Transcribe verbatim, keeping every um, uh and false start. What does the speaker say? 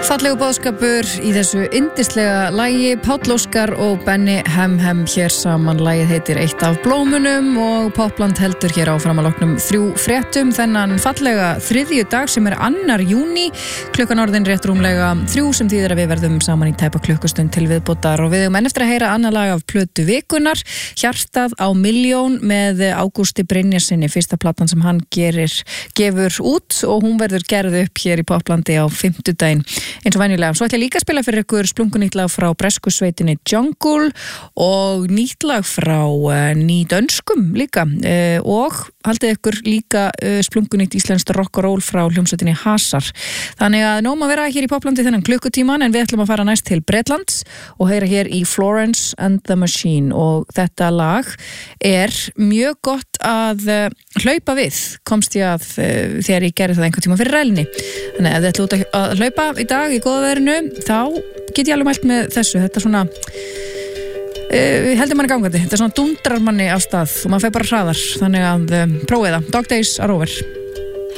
Fallegu boðskapur í þessu yndislega lagi, Páll Óskar og Benny Hem Hem hér saman. Lagið heitir Eitt af blómunum og Popland heldur hér áfram að loknum þrjú fréttum þennan fallega þriðju dag sem er annar júní, klukkan orðin rétt rúmlega þrjú sem þýðir að við verðum saman í tæpa klukkustund til viðbótar og við höfum enn eftir að heyra annað lag af plötu vikunnar, Hjartað á milljón með Ágústi Brynjarsinni, fyrsta platan sem hann gerir, gefur út og hún verður gerð upp hér í Poplandi á fimmtudaginn. Eins og venjulega. Svo ætla ég líka að spila fyrir ykkur splunkunýtt lag frá bresku sveitinni Jungle og nýtt lag frá uh, nýdönskum líka uh, og haldið ykkur líka uh, splunkunýtt íslenskt rock og roll frá hljómsveitinni Hasar. Þannig að nóg að vera hér í Poplandi þennan klukkutíman en við ætlum að fara næst til Bretlands og heyra hér í Florence and the Machine og þetta lag er mjög gott að uh, hlaupa við, komst ég að uh, þegar ég gerði það einhvern tíma fyrir rælni. Þannig að ef þið ætlu út að hlaupa í dag í góða veðrinu, þá get ég alveg mælt með þessu. Þetta er svona uh, heldur manni gangandi, þetta er svona dundrar manni af stað og maður fer bara hraðar, þannig að um, prófið það. Dog Days are over.